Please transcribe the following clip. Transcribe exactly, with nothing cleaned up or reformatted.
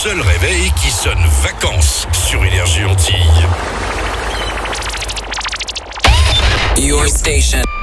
seul réveil qui sonne vacances sur Énergie Antilles. Your station.